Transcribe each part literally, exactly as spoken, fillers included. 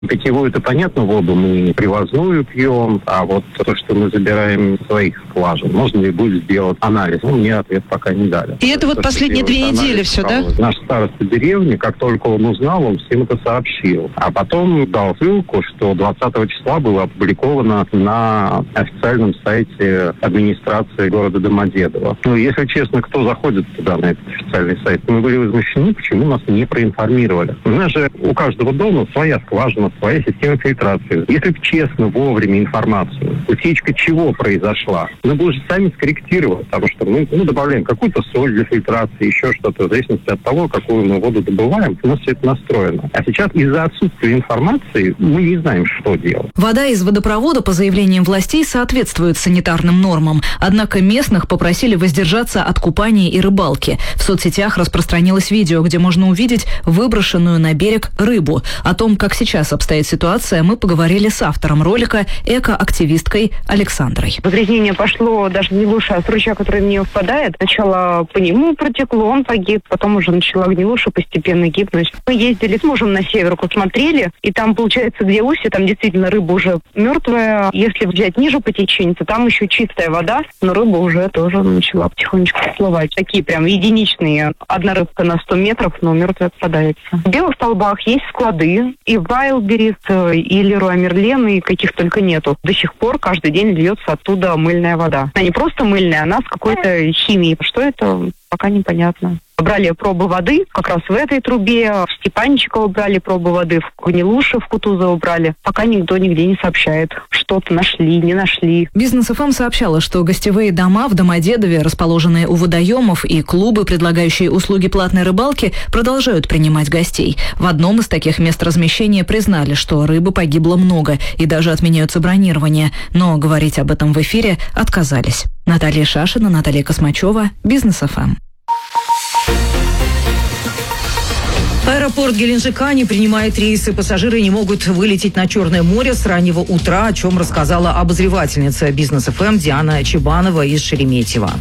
Питьевую-то, понятно, воду мы привозную пьем, а вот то, что мы забираем из своих скважин, можно ли будет сделать анализ? Ну, мне ответ пока не дали. И это вот то, последние две недели все, да? Наш староста деревни, как только он узнал, он всем это сообщил. А потом дал ссылку, что двадцатого числа было опубликовано на официальном сайте администрации города Домодедово. Ну, если честно, кто заходит туда, на этот официальный сайт, мы были возмущены, почему нас не проинформировали. У нас же у каждого дома своя скважина, своя система фильтрации. Если бы честно, вовремя информацию, утечка чего произошла, мы бы уже сами скорректировали, потому что мы ну, добавляем какую-то соль для фильтрации, еще что-то, в зависимости от того, какую мы воду добываем, у нас все это настроено. А сейчас из-за отсутствия информации мы не знаем, что делать. Вода из водопровода, по заявлениям властей, соответствует санитарным нормам. Однако местных попросили воздержаться от купания и рыбалки. В соцсетях распространилось видео, где можно увидеть выброшенную на берег рыбу. О том, как сейчас обстоит ситуация, мы поговорили с автором ролика, экоактивисткой Александрой. Загрязнение пошло даже не лучше, а с ручья, который в нее впадает. Сначала по нему протекло, он погиб, потом уже начала гнилуша постепенно гибнуть. Мы ездили с мужем на северку, смотрели, и там, получается, где устье, там действительно рыба уже мертвая. Если взять ниже по течению, то там еще чистая вода, но рыба уже тоже начала потихонечку всплывать. Такие прям единичные. Одна рыбка на сто метров, но мертвая попадается. В Белых Столбах есть склады, и Вайлдберрис, и Леруа Мерлен, и каких только нету. До сих пор каждый день льется оттуда мыльная вода. Она не просто мыльная, она с какой-то химией. Что это, пока непонятно. Брали пробы воды как раз в этой трубе, в Степанчиково брали пробы воды, в Гнилуше, в Кутузово брали. Пока никто нигде не сообщает, что-то нашли, не нашли. Бизнес эф эм сообщала, что гостевые дома в Домодедове, расположенные у водоемов, и клубы, предлагающие услуги платной рыбалки, продолжают принимать гостей. В одном из таких мест размещения признали, что рыбы погибло много и даже отменяются бронирования. Но говорить об этом в эфире отказались. Наталья Шашина, Наталья Космачева, Бизнес эф эм. Аэропорт Геленджика не принимает рейсы. Пассажиры не могут вылететь на Черное море с раннего утра, о чем рассказала обозревательница Бизнес эф эм Диана Чебанова из Шереметьево.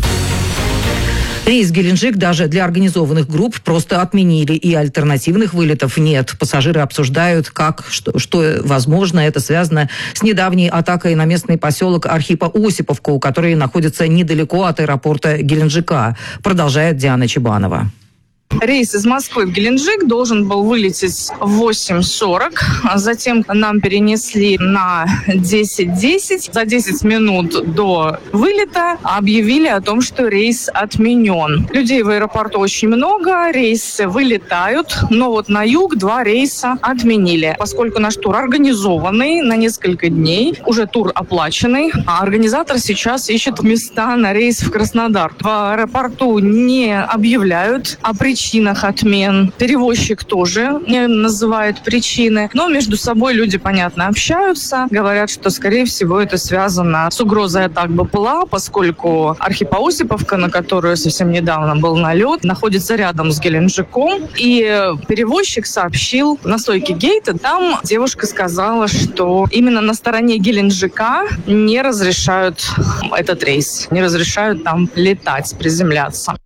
Рейс Геленджик даже для организованных групп просто отменили, и альтернативных вылетов нет. Пассажиры обсуждают, как, что, что возможно, это связано с недавней атакой на местный поселок Архипа-Осиповку, который находится недалеко от аэропорта Геленджика, продолжает Диана Чебанова. Рейс из Москвы в Геленджик должен был вылететь в восемь сорок. Затем нам перенесли на десять десять. За десять минут до вылета объявили о том, что рейс отменен. Людей в аэропорту очень много, рейсы вылетают, но вот на юг два рейса отменили. Поскольку наш тур организованный на несколько дней, уже тур оплаченный, а организатор сейчас ищет места на рейс в Краснодар. В аэропорту не объявляют о причинах причинах отмен. Перевозчик тоже не называет причины. Но между собой люди, понятно, общаются. Говорят, что, скорее всего, это связано с угрозой атак БПЛА, поскольку Архипа-Осиповка, на которую совсем недавно был налет, находится рядом с Геленджиком. И перевозчик сообщил на стойке гейта, там девушка сказала, что именно на стороне Геленджика не разрешают этот рейс, не разрешают там летать, приземляться.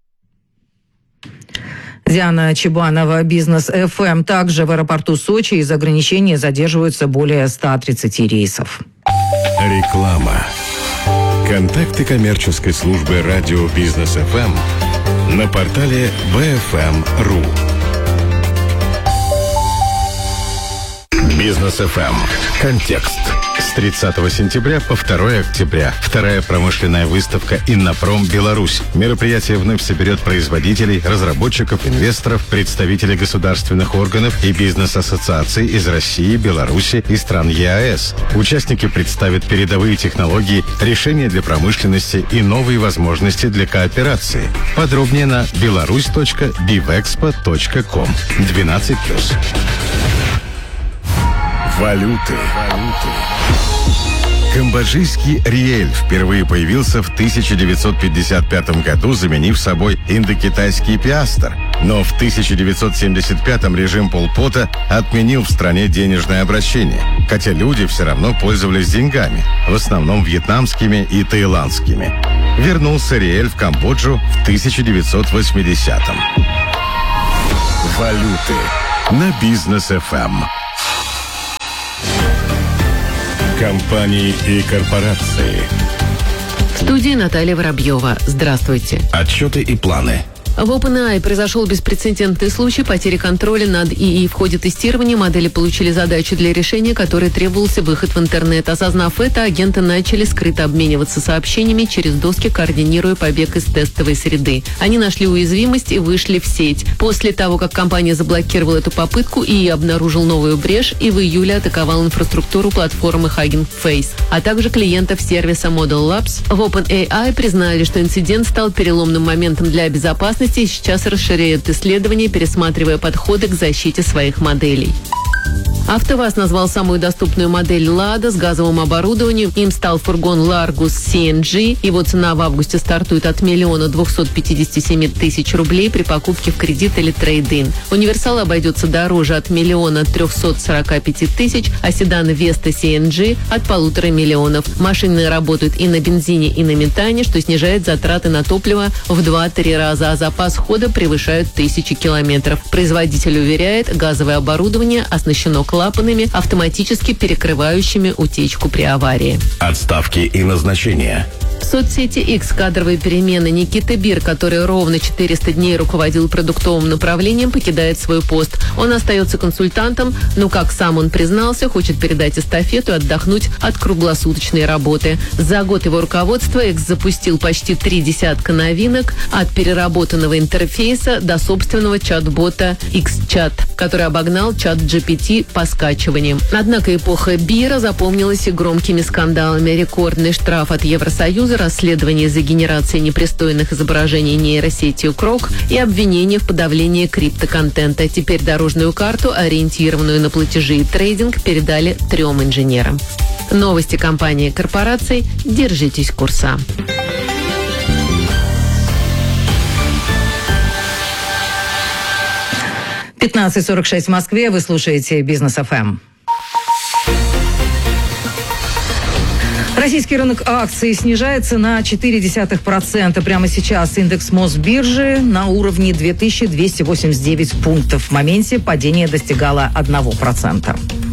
Диана Чебанова, Бизнес эф эм. Также в аэропорту Сочи из ограничений задерживаются более ста тридцати рейсов. Реклама. Контакты коммерческой службы радио Бизнес эф эм на портале би эф эм точка ру. Бизнес эф эм. Контекст. С тридцатого сентября по второе октября. Вторая промышленная выставка «Иннопром. Беларусь». Мероприятие вновь соберет производителей, разработчиков, инвесторов, представителей государственных органов и бизнес-ассоциаций из России, Беларуси и стран е а эс. Участники представят передовые технологии, решения для промышленности и новые возможности для кооперации. Подробнее на беларусь точка бивэкспо точка ком. двенадцать плюс. Валюты. Камбоджийский риэль впервые появился в тысяча девятьсот пятьдесят пятом году, заменив собой индокитайский пиастр. Но в тысяча девятьсот семьдесят пятом режим Пол Пота отменил в стране денежное обращение, хотя люди все равно пользовались деньгами, в основном вьетнамскими и таиландскими. Вернулся риэль в Камбоджу в тысяча девятьсот восьмидесятом. Валюты на Бизнес эф эм. Компании и корпорации. В студии Наталья Воробьева. Здравствуйте. Отчеты и планы. В OpenAI произошел беспрецедентный случай потери контроля над ИИ. В ходе тестирования модели получили задачу для решения, которой требовался выход в интернет. Осознав это, агенты начали скрыто обмениваться сообщениями через доски, координируя побег из тестовой среды. Они нашли уязвимость и вышли в сеть. После того, как компания заблокировала эту попытку, ИИ обнаружил новую брешь и в июле атаковал инфраструктуру платформы Hugging Face, а также клиентов сервиса Model Labs. В OpenAI признали, что инцидент стал переломным моментом для безопасности и сейчас расширяют исследования, пересматривая подходы к защите своих моделей. АвтоВАЗ назвал самую доступную модель «Лада» с газовым оборудованием. Им стал фургон «Ларгус си эн джи». Его цена в августе стартует от миллиона двухсот пятидесяти семи тысяч рублей при покупке в кредит или трейд-ин. Универсал обойдется дороже от миллиона трехсот сорока пяти тысяч, а седан «Веста си эн джи» от полутора миллионов. Машины работают и на бензине, и на метане, что снижает затраты на топливо в два-три раза, а запас хода превышает тысячи километров. Производитель уверяет, газовое оборудование оснащено клапанами, автоматически перекрывающими утечку при аварии. Отставки и назначения. В соцсети X кадровые перемены. Никита Бир, который ровно четыреста дней руководил продуктовым направлением, покидает свой пост. Он остается консультантом, но, как сам он признался, хочет передать эстафету и отдохнуть от круглосуточной работы. За год его руководства X запустил почти три десятка новинок, от переработанного интерфейса до собственного чат-бота X-Chat, который обогнал чат джи пи ти по скачиваниям. Однако эпоха Бира запомнилась и громкими скандалами. Рекордный штраф от Евросоюза, расследование за генерацией непристойных изображений нейросетью Крок и обвинение в подавлении криптоконтента. Теперь дорожную карту, ориентированную на платежи и трейдинг, передали трем инженерам. Новости компании и корпораций. Держитесь курса. пятнадцать сорок шесть в Москве. Вы слушаете Бизнес эф эм. Российский рынок акций снижается на четыре десятых процента. Прямо сейчас индекс Мосбиржи на уровне две тысячи двести восемьдесят девять пунктов. В моменте падение достигало одного процента.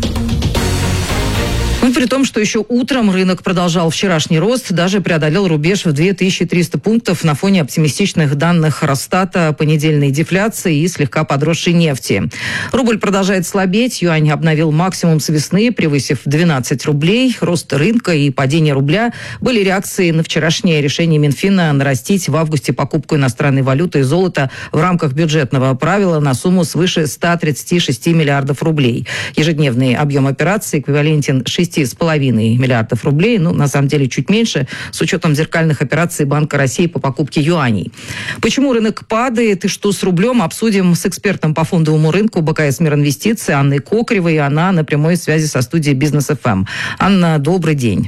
Ну, при том, что еще утром рынок продолжал вчерашний рост, даже преодолел рубеж в две тысячи триста пунктов на фоне оптимистичных данных Росстата, понедельной дефляции и слегка подросшей нефти. Рубль продолжает слабеть, юань обновил максимум с весны, превысив двенадцать рублей. Рост рынка и падение рубля были реакцией на вчерашнее решение Минфина нарастить в августе покупку иностранной валюты и золота в рамках бюджетного правила на сумму свыше ста тридцати шести миллиардов рублей. Ежедневный объем операций эквивалентен шести с половиной миллиардов рублей, ну, на самом деле, чуть меньше, с учетом зеркальных операций Банка России по покупке юаней. Почему рынок падает и что с рублем, обсудим с экспертом по фондовому рынку БКС Миринвестиции Анной Кокревой. Она на прямой связи со студией Бизнес эф эм. Анна, добрый день.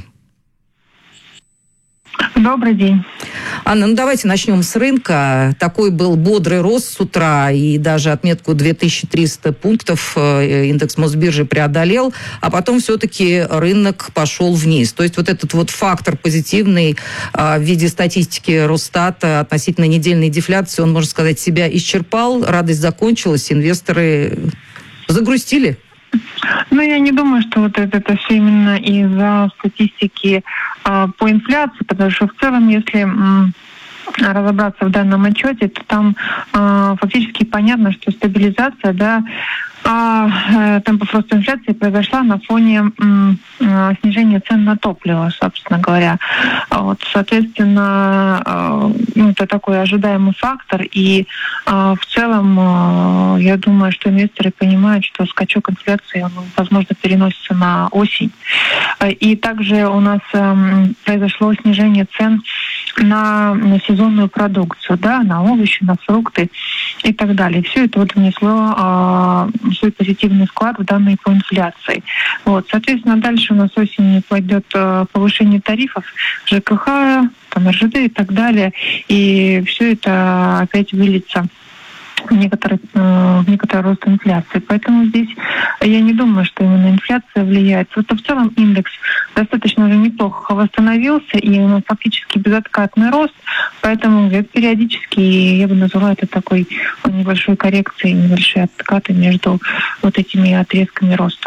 Добрый день. Анна, ну давайте начнем с рынка. Такой был бодрый рост с утра, и даже отметку две тысячи триста пунктов индекс Мосбиржи преодолел, а потом все-таки рынок пошел вниз. То есть вот этот вот фактор позитивный в виде статистики Росстата относительно недельной дефляции, он, можно сказать, себя исчерпал, радость закончилась, инвесторы загрустили? Ну, я не думаю, что вот это, это все именно из-за статистики э, по инфляции, потому что в целом, если м, разобраться в данном отчете, то там э, фактически понятно, что стабилизация, да, а темпов роста инфляции произошла на фоне м, э, снижения цен на топливо, собственно говоря. Вот, соответственно, э, ну, это такой ожидаемый фактор, и э, в целом э, я думаю, что инвесторы понимают, что скачок инфляции, он, возможно, переносится на осень. И также у нас э, произошло снижение цен на, на сезонную продукцию, да, на овощи, на фрукты и так далее. Все это вот внесло э, свой позитивный вклад в данные по инфляции. Вот, соответственно, дальше у нас осенью пойдет э, повышение тарифов ЖКХ, там, эр жэ дэ и так далее, и все это опять выльется некоторый, э, некоторый рост инфляции. Поэтому здесь я не думаю, что именно инфляция влияет. Вот в целом индекс достаточно уже неплохо восстановился, и он фактически безоткатный рост, поэтому периодически я бы назвала это такой небольшой коррекцией, небольшие откаты между вот этими отрезками роста.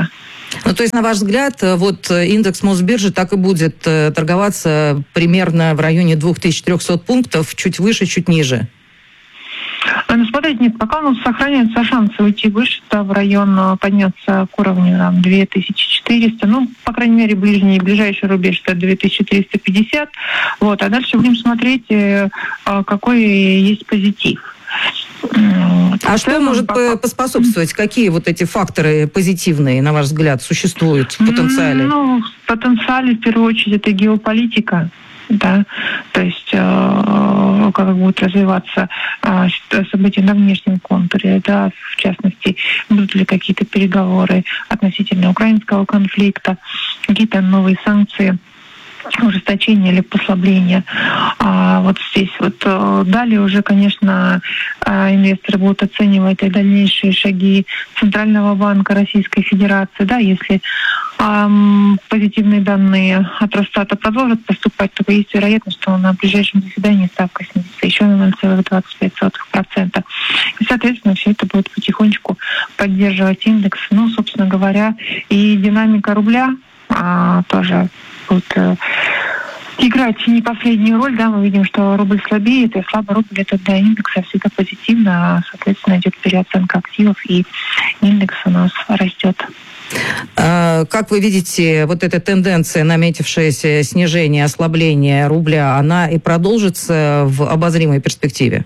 Ну, то есть, на ваш взгляд, вот индекс Мосбиржи так и будет торговаться примерно в районе две тысячи триста пунктов, чуть выше, чуть ниже? Ну, смотрите, нет, пока у нас сохраняются шансы уйти выше, да, в район подняться к уровню там, две тысячи четыреста, ну, по крайней мере, ближний, ближайший рубеж это две тысячи триста пятьдесят, вот, а дальше будем смотреть, какой есть позитив. А что может пока... поспособствовать? Какие вот эти факторы позитивные, на ваш взгляд, существуют в потенциале? Ну, в потенциале, в первую очередь, это геополитика. Да, то есть э, как будут развиваться э, события на внешнем контуре, да, в частности, будут ли какие-то переговоры относительно украинского конфликта, какие-то новые санкции, ужесточение или послабление. А вот здесь вот далее уже, конечно, инвесторы будут оценивать и дальнейшие шаги Центрального банка Российской Федерации. Да, если эм, позитивные данные от Росстата продолжат поступать, то есть вероятность, что на ближайшем заседании ставка снизится еще на ноль целых двадцать пять сотых процента. И, соответственно, все это будет потихонечку поддерживать индекс. Ну, собственно говоря, и динамика рубля а, тоже будет э, играть не последнюю роль. Да, мы видим, что рубль слабеет, и слабый рубль это для индекса всегда позитивно, а, соответственно, идет переоценка активов, и индекс у нас растет. А, как вы видите, вот эта тенденция, наметившееся снижение, ослабление рубля, она и продолжится в обозримой перспективе?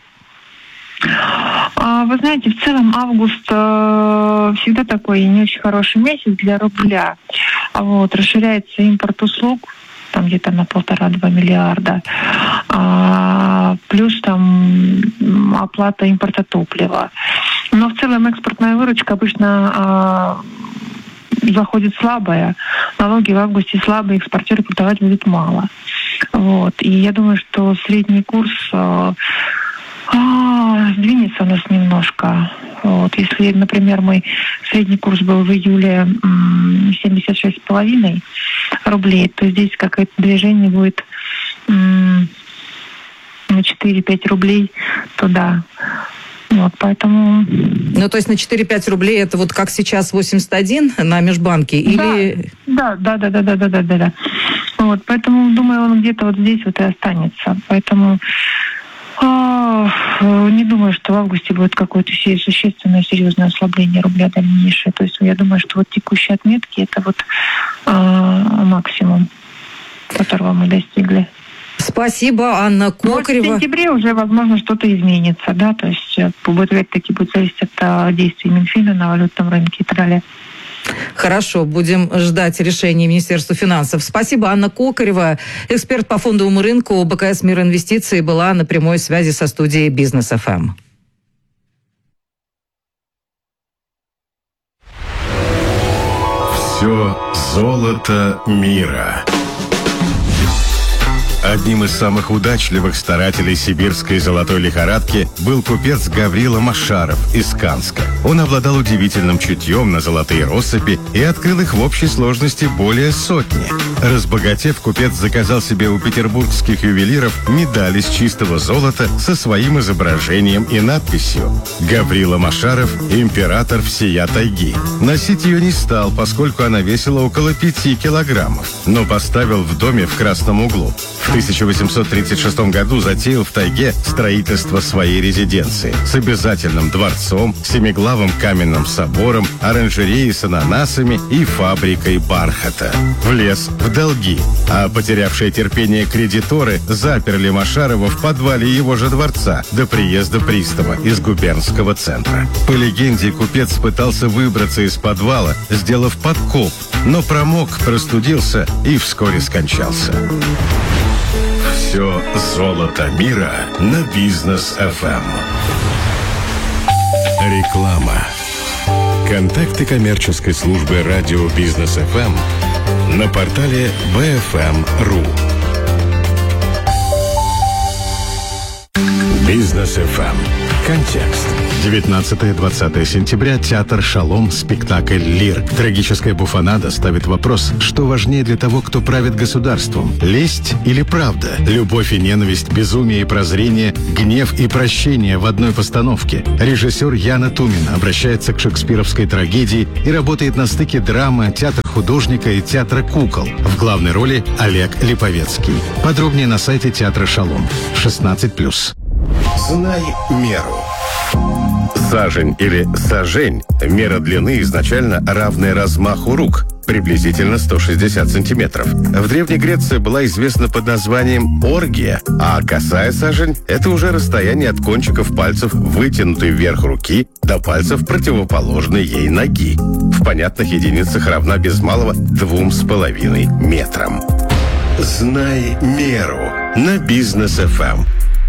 Вы знаете, в целом август э, всегда такой не очень хороший месяц для рубля. Вот, расширяется импорт услуг, там где-то на полтора-два миллиарда. А, плюс там оплата импорта топлива. Но в целом экспортная выручка обычно а, заходит слабая. Налоги в августе слабые, экспортеры продавать будут мало. Вот. И я думаю, что средний курс а, а, сдвинется у нас немножко. Вот. Если, например, мой средний курс был в июле семьдесят шесть с половиной рублей, то здесь какое-то движение будет м- на четыре-пять рублей туда. Вот, поэтому... Ну, то есть на четыре-пять рублей это вот как сейчас восемьдесят один на межбанке? Или... Да, да, да, да, да, да, да, да, да. Вот, поэтому, думаю, он где-то вот здесь вот и останется. Поэтому не думаю, что в августе будет какое-то существенное, серьезное ослабление рубля дальнейшее. То есть я думаю, что вот текущие отметки это вот э, максимум, которого мы достигли. Спасибо, Анна Кокарева. Может, в сентябре уже, возможно, что-то изменится, да, то есть будет, опять-таки, будет зависеть от действий Минфина на валютном рынке и так далее. Хорошо, будем ждать решения Министерства финансов. Спасибо, Анна Кокарева, эксперт по фондовому рынку БКС «Мир Инвестиций», была на прямой связи со студией Бизнес эф эм. Все золото мира. Одним из самых удачливых старателей сибирской золотой лихорадки был купец Гаврила Машаров из Канска. Он обладал удивительным чутьем на золотые россыпи и открыл их в общей сложности более сотни. Разбогатев, купец заказал себе у петербургских ювелиров медаль из чистого золота со своим изображением и надписью «Гаврила Машаров, император всея тайги». Носить ее не стал, поскольку она весила около пяти килограммов, но поставил в доме в красном углу. В тысяча восемьсот тридцать шестом году затеял в тайге строительство своей резиденции с обязательным дворцом, семиглавым каменным собором, оранжереей с ананасами и фабрикой бархата. Влез в долги, а потерявшие терпение кредиторы заперли Машарова в подвале его же дворца до приезда пристава из губернского центра. По легенде, купец пытался выбраться из подвала, сделав подкоп, но промок, простудился и вскоре скончался. Все золото мира на Бизнес эф эм. Реклама. Контакты коммерческой службы радио Бизнес эф эм на портале би эф эм точка ру. Бизнес эф эм. Контекст. девятнадцатое-двадцатое сентября. Театр «Шалом». Спектакль «Лир». Трагическая буфонада ставит вопрос, что важнее для того, кто правит государством. Лесть или правда? Любовь и ненависть, безумие и прозрение, гнев и прощение в одной постановке. Режиссер Яна Тумина обращается к шекспировской трагедии и работает на стыке драмы, театра художника и театра кукол. В главной роли Олег Липовецкий. Подробнее на сайте театра «Шалом». шестнадцать плюс. Знай меру. Сажень или сажень – мера длины изначально равная размаху рук, приблизительно сто шестьдесят сантиметров. В Древней Греции была известна под названием оргия, а косая сажень – это уже расстояние от кончиков пальцев вытянутой вверх руки до пальцев противоположной ей ноги. В понятных единицах равна без малого двум с половиной метрам. Знай меру на Бизнес эф эм.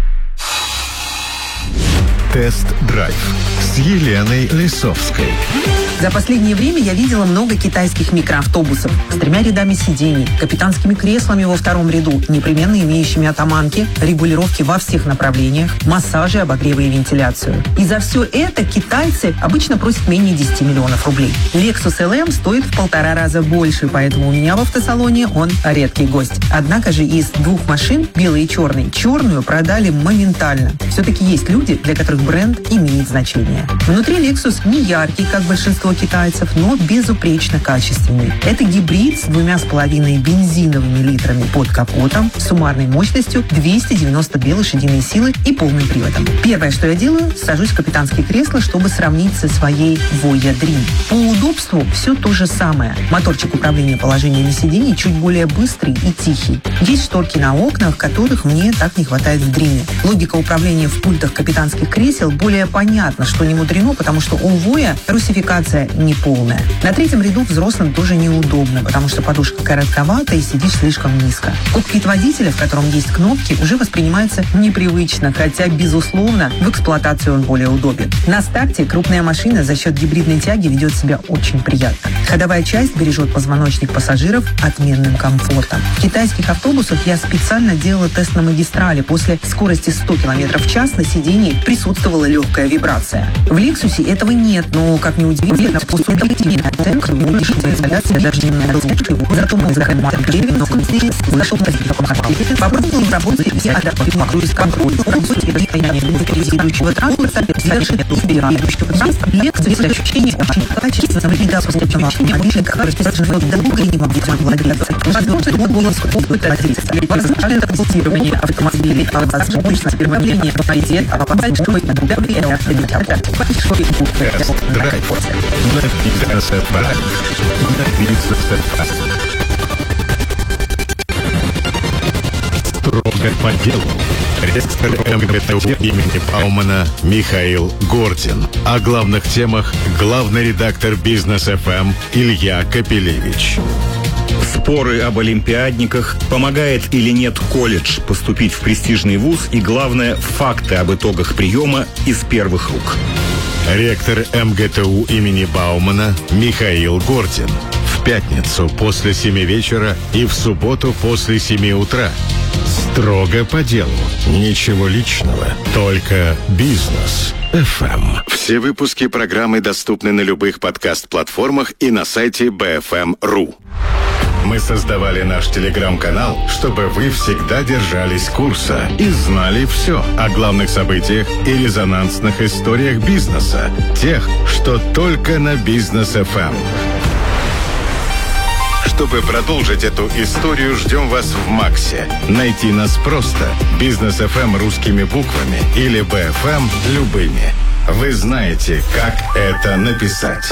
Тест-драйв с Еленой Лисовской. За последнее время я видела много китайских микроавтобусов с тремя рядами сидений, капитанскими креслами во втором ряду, непременно имеющими атаманки, регулировки во всех направлениях, массажи, обогревы и вентиляцию. И за все это китайцы обычно просят менее десяти миллионов рублей. Lexus эл эм стоит в полтора раза больше, поэтому у меня в автосалоне он редкий гость. Однако же из двух машин, белой и черной, черную продали моментально. Все-таки есть люди, для которых бренд имеет значение. Внутри Lexus не яркий, как большинство китайцев, но безупречно качественный. Это гибрид с двумя с половиной бензиновыми литрами под капотом, суммарной мощностью двести девяносто две лошадиные силы и полным приводом. Первое, что я делаю, сажусь в капитанское кресло, чтобы сравнить со своей Voya Dream. По удобству все то же самое. Моторчик управления положением сидений чуть более быстрый и тихий. Есть шторки на окнах, которых мне так не хватает в Dream. Логика управления в пультах капитанских кресел более понятна, что не мудрено, потому что у Voya русификация неполная. На третьем ряду взрослым тоже неудобно, потому что подушка коротковата и сидишь слишком низко. Кокпит водителя, в котором есть кнопки, уже воспринимается непривычно, хотя, безусловно, в эксплуатации он более удобен. На старте крупная машина за счет гибридной тяги ведет себя очень приятно. Ходовая часть бережет позвоночник пассажиров отменным комфортом. В китайских автобусах я специально делала тест на магистрали. После скорости сто километров в час на сидении присутствовала легкая вибрация. В Lexus этого нет, но, как ни удивительно, после объективной оценки изоляция даже не нарушила. Зато мы заходим в отделе, но зашел на таком характере, попробовал работать все адаптивы круиз контроль, работать регулирующего транспорта, завершение убирающего транспорта, лекции с ощущением очень качественного вида спустя машины, обычно как расписано долго и не могу владельца. Возможно, голос опыта ответится. Возможно, это консультирование автомобилей, а возможно, перемовление пойдет, а попадать что это доверие, это большой путь. Строго по делу. Ректор эм гэ тэ у имени Баумана Михаил Гордин. О главных темах главный редактор Бизнес эф эм Илья Капелевич. Споры об олимпиадниках, помогает или нет колледж поступить в престижный вуз и, главное, факты об итогах приема из первых рук. Ректор эм гэ тэ у имени Баумана Михаил Гордин. В пятницу после семи вечера и в субботу после семи утра. Строго по делу. Ничего личного. Только Бизнес эф эм. Все выпуски программы доступны на любых подкаст-платформах и на сайте би эф эм точка ру. Мы создавали наш телеграм-канал, чтобы вы всегда держались курса и знали все о главных событиях и резонансных историях бизнеса. Тех, что только на Бизнес эф эм. Чтобы продолжить эту историю, ждем вас в Максе. Найти нас просто. Бизнес эф эм русскими буквами или би эф эм любыми. Вы знаете, как это написать.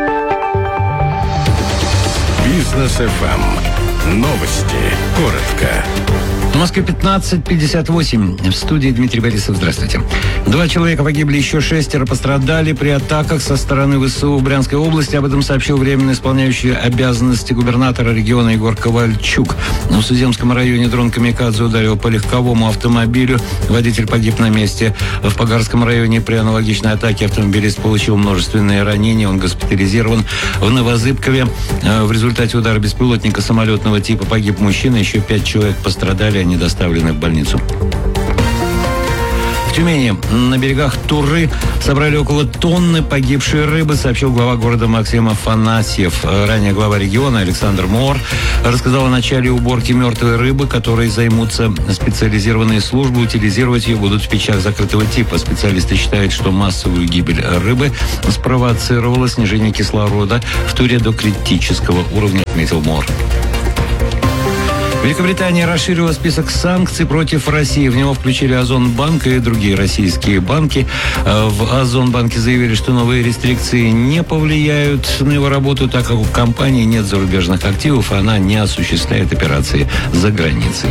Бизнес эф эм. Новости. Коротко. В Москве пятнадцать пятьдесят восемь. В студии Дмитрий Борисов. Здравствуйте. Два человека погибли, еще шестеро пострадали при атаках со стороны вэ эс у в Брянской области. Об этом сообщил временно исполняющий обязанности губернатора региона Егор Ковальчук. В Судземском районе дрон «Камикадзе» ударил по легковому автомобилю. Водитель погиб на месте. В Погарском районе при аналогичной атаке автомобилист получил множественные ранения. Он госпитализирован. В Новозыбкове в результате удара беспилотника самолетного типа погиб мужчина. Еще пять человек пострадали. Они доставлены в больницу. Тюмени на берегах Туры собрали около тонны погибшей рыбы, сообщил глава города Максим Афанасьев. Ранее глава региона Александр Мор рассказал о начале уборки мертвой рыбы, которой займутся специализированные службы. Утилизировать ее будут в печах закрытого типа. Специалисты считают, что массовую гибель рыбы спровоцировало снижение кислорода в Туре до критического уровня, отметил Мор. Великобритания расширила список санкций против России. В него включили Озонбанк и другие российские банки. В Озонбанке заявили, что новые рестрикции не повлияют на его работу, так как у компании нет зарубежных активов, и она не осуществляет операции за границей.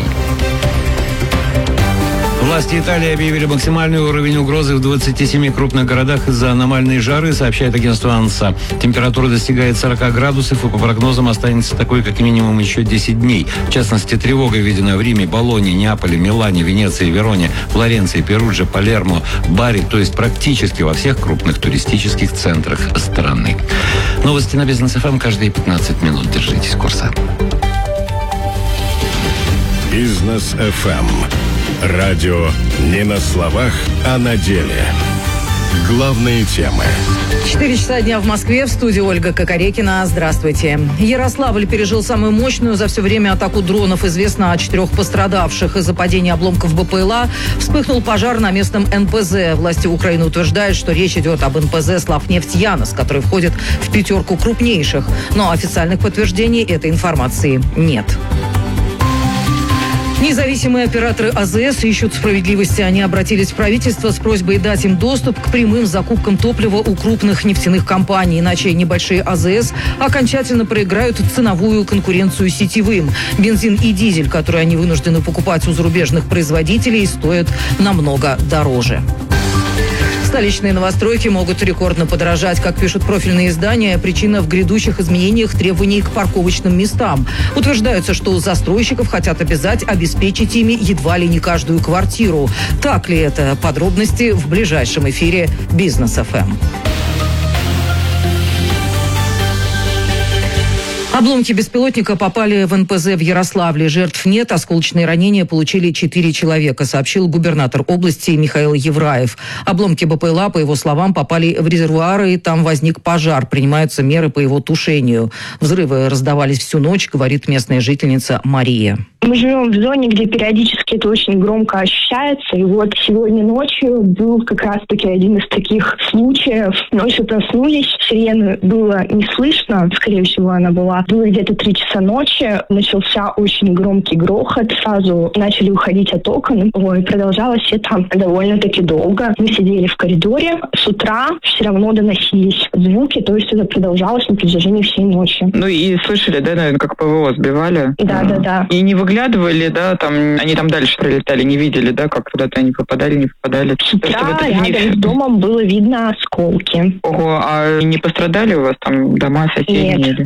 Власти Италии объявили максимальный уровень угрозы в двадцати семи крупных городах из-за аномальной жары, сообщает агентство АНСА. Температура достигает сорока градусов и по прогнозам останется такой как минимум еще десять дней. В частности, тревога введена в Риме, Болонье, Неаполе, Милане, Венеции, Вероне, Флоренции, Перудже, Палермо, Бари, то есть практически во всех крупных туристических центрах страны. Новости на Бизнес эф эм каждые пятнадцать минут. Держитесь курса. Бизнес эф эм. Радио не на словах, а на деле. Главные темы. Четыре часа дня в Москве. В студии Ольга Кокорекина. Здравствуйте. Ярославль пережил самую мощную за все время атаку дронов. Известно о четырех пострадавших. Из-за падения обломков БПЛА вспыхнул пожар на местном эн пэ зэ. Власти Украины утверждают, что речь идет об эн пэ зэ «Славнефть-Янос», который входит в пятерку крупнейших. Но официальных подтверждений этой информации нет. Независимые операторы а зэ эс ищут справедливости. Они обратились в правительство с просьбой дать им доступ к прямым закупкам топлива у крупных нефтяных компаний. Иначе небольшие а зэ эс окончательно проиграют ценовую конкуренцию сетевым. Бензин и дизель, которые они вынуждены покупать у зарубежных производителей, стоят намного дороже. Столичные новостройки могут рекордно подорожать. Как пишут профильные издания, причина в грядущих изменениях требований к парковочным местам. Утверждается, что застройщиков хотят обязать обеспечить ими едва ли не каждую квартиру. Так ли это? Подробности в ближайшем эфире Бизнес эф эм. Обломки беспилотника попали в эн пэ зэ в Ярославле. Жертв нет. Осколочные ранения получили четыре человека, сообщил губернатор области Михаил Евраев. Обломки БПЛА, по его словам, попали в резервуары, и там возник пожар. Принимаются меры по его тушению. Взрывы раздавались всю ночь, говорит местная жительница Мария. Мы живем в зоне, где периодически это очень громко ощущается. И вот сегодня ночью был как раз-таки один из таких случаев. Ночью проснулись, сирены было не слышно. Скорее всего, она была. Было где-то три часа ночи. Начался очень громкий грохот. Сразу начали уходить от окон. Ой, продолжалось это довольно-таки долго. Мы сидели в коридоре. С утра все равно доносились звуки. То есть это продолжалось на протяжении всей ночи. Ну и слышали, да, наверное, как ПВО сбивали? Да, да, да. И не выглядывали, да, там, они там дальше прилетали, не видели, да, как куда-то они попадали, не попадали. С утра рядом с домом было видно осколки. Ого, а не пострадали у вас там дома, соседи? Нет.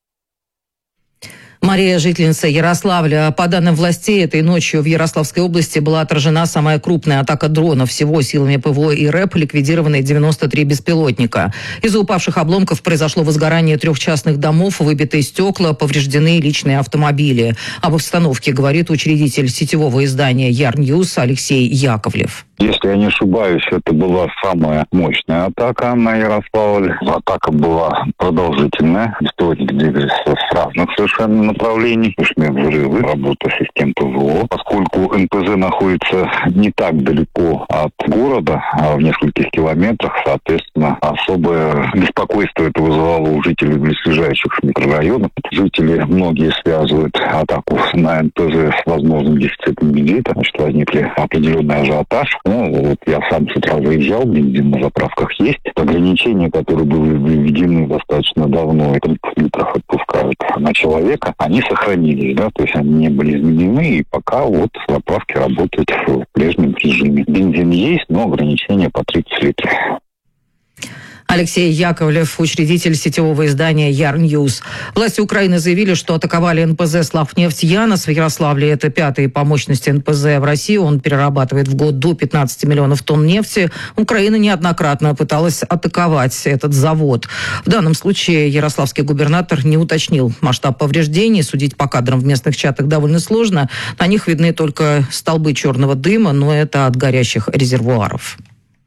Мария, жительница Ярославля. По данным властей, этой ночью в Ярославской области была отражена самая крупная атака дронов. Всего силами ПВО и РЭП ликвидированы девяносто три беспилотника. Из-за упавших обломков произошло возгорание трех частных домов, выбитые стекла, повреждены личные автомобили. Об обстановке говорит учредитель сетевого издания Ярньюз Алексей Яковлев. Если я не ошибаюсь, это была самая мощная атака на Ярославль. Атака была продолжительная. Беспилотники двигались с разных совершенно направлений. Слышны взрывы, работа систем ПВО. Поскольку эн пэ зэ находится не так далеко от города, а в нескольких километрах, соответственно, особое беспокойство это вызывало у жителей близлежащих микрорайонов. Жители многие связывают атаку на эн пэ зэ с возможным дефицитом бензина. Значит, возникли определенный ажиотаж. Ну, вот я сам с утра заезжал, бензин на заправках есть. Ограничения, которые были введены достаточно давно, тридцать литров отпускают на человека, они сохранились, да, то есть они не были изменены, и пока вот заправки работают в прежнем режиме. Бензин есть, но ограничения по тридцать литров. Алексей Яковлев, учредитель сетевого издания Ярньюз. Власти Украины заявили, что атаковали эн пэ зэ «Славнефть Янос» в Ярославле. Это пятый по мощности эн пэ зэ в России. Он перерабатывает в год до пятнадцати миллионов тонн нефти. Украина неоднократно пыталась атаковать этот завод. В данном случае ярославский губернатор не уточнил масштаб повреждений. Судить по кадрам в местных чатах довольно сложно. На них видны только столбы черного дыма, но это от горящих резервуаров.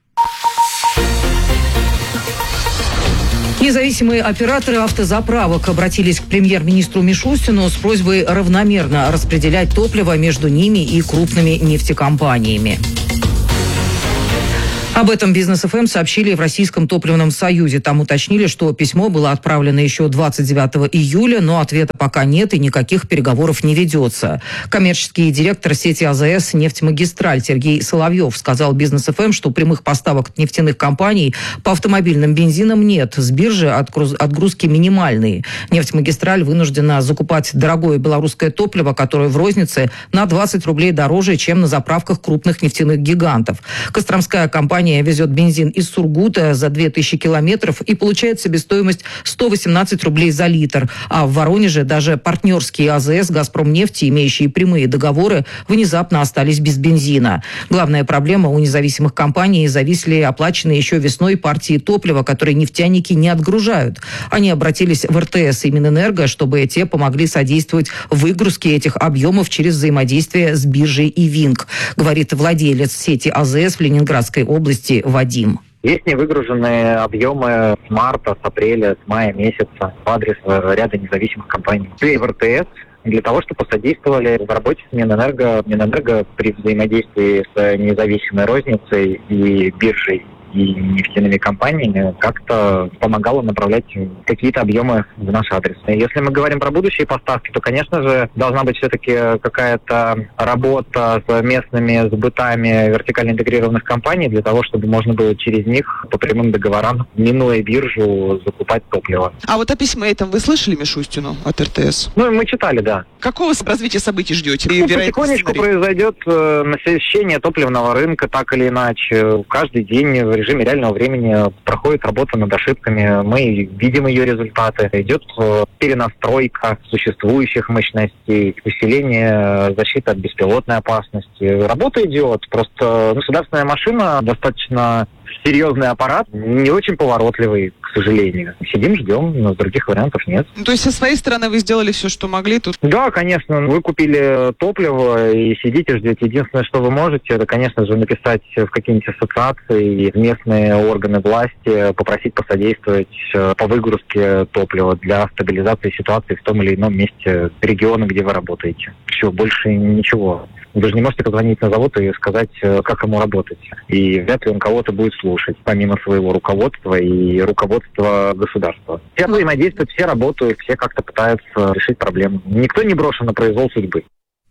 Независимые операторы автозаправок обратились к премьер-министру Мишустину с просьбой равномерно распределять топливо между ними и крупными нефтекомпаниями. Об этом Бизнес эф эм сообщили в Российском топливном союзе. Там уточнили, что письмо было отправлено еще двадцать девятого июля, но ответа пока нет и никаких переговоров не ведется. Коммерческий директор сети а зэ эс «Нефтьмагистраль» Сергей Соловьев сказал Бизнес эф эм, что прямых поставок нефтяных компаний по автомобильным бензинам нет. С биржи отгрузки минимальные. «Нефтьмагистраль» вынуждена закупать дорогое белорусское топливо, которое в рознице на двадцать рублей дороже, чем на заправках крупных нефтяных гигантов. Костромская компания везет бензин из Сургута за две тысячи километров и получает себестоимость сто восемнадцать рублей за литр. А в Воронеже даже партнерские а зэ эс «Газпромнефти», имеющие прямые договоры, внезапно остались без бензина. Главная проблема у независимых компаний – зависли оплаченные еще весной партии топлива, которые нефтяники не отгружают. Они обратились в эр тэ эс и Минэнерго, чтобы те помогли содействовать выгрузке этих объемов через взаимодействие с биржей и ВИНК, говорит владелец сети а зэ эс в Ленинградской области Вадим. Есть невыгруженные объемы с марта, с апреля, с мая месяца в адрес ряда независимых компаний. И в эр тэ эс для того, чтобы посодействовали в работе с Минэнерго. Минэнерго при взаимодействии с независимой розницей и биржей и нефтяными компаниями как-то помогало направлять какие-то объемы в наш адрес. Если мы говорим про будущие поставки, то, конечно же, должна быть все-таки какая-то работа с местными сбытами вертикально интегрированных компаний для того, чтобы можно было через них по прямым договорам, минуя биржу, закупать топливо. А вот о письме этом вы слышали Мишустину от эр тэ эс? Ну, мы читали, да. Какого развития событий ждете? Ну, потихонечку произойдет э, насыщение топливного рынка, так или иначе. Каждый день в режиме реального времени проходит работа над ошибками. Мы видим ее результаты. Идет э, перенастройка существующих мощностей, усиление защиты от беспилотной опасности. Работа идет. Просто государственная машина достаточно серьезный аппарат, не очень поворотливый, к сожалению. Сидим, ждем, но других вариантов нет. Ну, то есть со своей стороны вы сделали все, что могли тут? Да, конечно. Вы купили топливо и сидите, ждете. Единственное, что вы можете, это, конечно же, написать в какие-нибудь ассоциации, в местные органы власти, попросить посодействовать по выгрузке топлива для стабилизации ситуации в том или ином месте региона, где вы работаете. Все, больше ничего. Вы же не можете позвонить на завод и сказать, как ему работать. И вряд ли он кого-то будет слушать, помимо своего руководства и руководства государства. Все взаимодействуют, все работают, все как-то пытаются решить проблему. Никто не брошен на произвол судьбы.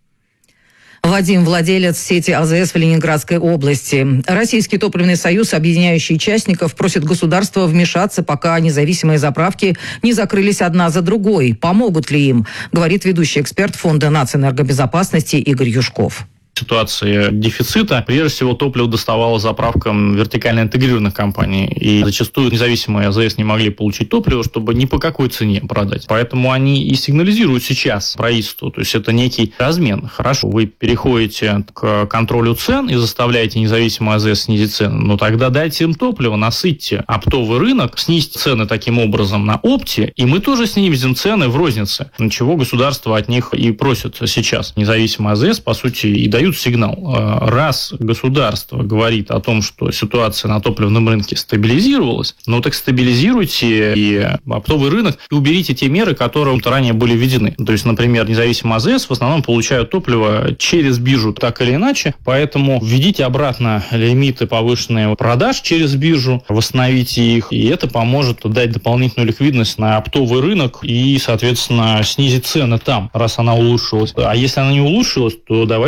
Вадим, владелец сети а зэ эс в Ленинградской области. Российский топливный союз, объединяющий участников, просит государства вмешаться, пока независимые заправки не закрылись одна за другой. Помогут ли им, говорит ведущий эксперт Фонда нацэнергобезопасности Игорь Юшков. Ситуации дефицита, прежде всего, топливо доставало заправкам вертикально интегрированных компаний. И зачастую независимые а зэ эс не могли получить топливо, чтобы ни по какой цене продать. Поэтому они и сигнализируют сейчас правительству. То есть это некий размен. Хорошо, вы переходите к контролю цен и заставляете независимые а зэ эс снизить цены. Но тогда дайте им топливо, насытьте оптовый рынок, снизьте цены таким образом на опте, и мы тоже снизим цены в рознице. На чего государство от них и просит сейчас. Независимые а зэ эс, по сути, и дают сигнал. Раз государство говорит о том, что ситуация на топливном рынке стабилизировалась, ну так стабилизируйте и оптовый рынок и уберите те меры, которые ранее были введены. То есть, например, независимые а зэ эс в основном получают топливо через биржу так или иначе, поэтому введите обратно лимиты повышенные продаж через биржу, восстановите их, и это поможет дать дополнительную ликвидность на оптовый рынок и, соответственно, снизить цены там, раз она улучшилась. А если она не улучшилась, то давайте какие-то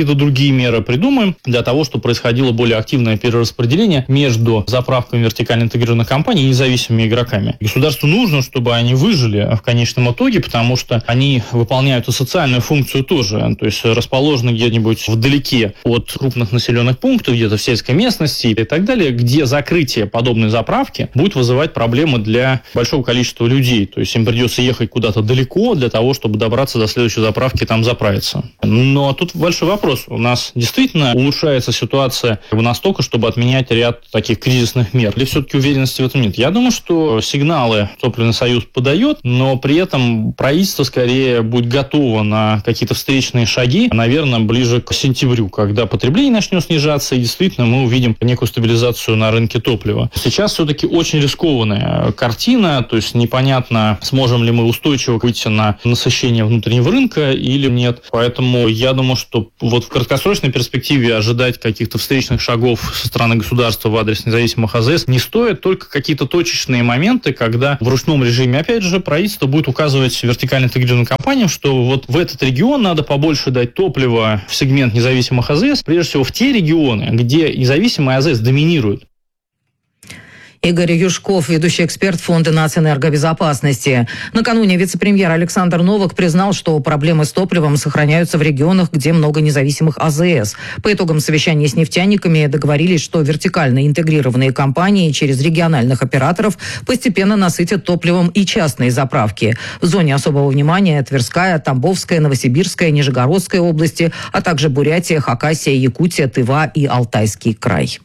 какие-то другие меры придумаем для того, чтобы происходило более активное перераспределение между заправками вертикально интегрированных компаний и независимыми игроками. Государству нужно, чтобы они выжили в конечном итоге, потому что они выполняют и социальную функцию тоже, то есть расположены где-нибудь вдалеке от крупных населенных пунктов, где-то в сельской местности и так далее, где закрытие подобной заправки будет вызывать проблемы для большого количества людей. То есть им придется ехать куда-то далеко для того, чтобы добраться до следующей заправки и там заправиться. Но тут большой вопрос. У нас действительно улучшается ситуация настолько, чтобы отменять ряд таких кризисных мер? Или все-таки уверенности в этом нет? Я думаю, что сигналы Топливный союз подает, но при этом правительство скорее будет готово на какие-то встречные шаги, наверное, ближе к сентябрю, когда потребление начнет снижаться, и действительно мы увидим некую стабилизацию на рынке топлива. Сейчас все-таки очень рискованная картина, то есть непонятно, сможем ли мы устойчиво выйти на насыщение внутреннего рынка или нет. Поэтому я думаю, что вот в краткосрочной перспективе ожидать каких-то встречных шагов со стороны государства в адрес независимых АЗС не стоит, только какие-то точечные моменты, когда в ручном режиме, опять же, правительство будет указывать вертикально интегрированным компаниям, что вот в этот регион надо побольше дать топлива в сегмент независимых АЗС, прежде всего в те регионы, где независимые АЗС доминируют. Игорь Юшков, ведущий эксперт Фонда нацэнергобезопасности. Накануне вице-премьер Александр Новак признал, что проблемы с топливом сохраняются в регионах, где много независимых АЗС. По итогам совещания с нефтяниками договорились, что вертикально интегрированные компании через региональных операторов постепенно насытят топливом и частные заправки. В зоне особого внимания Тверская, Тамбовская, Новосибирская, Нижегородская области, а также Бурятия, Хакасия, Якутия, Тыва и Алтайский край.